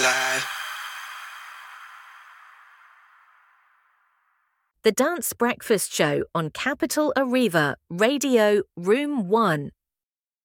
alive. The Dance Breakfast Show on Capital Arriva, Radio Room 1.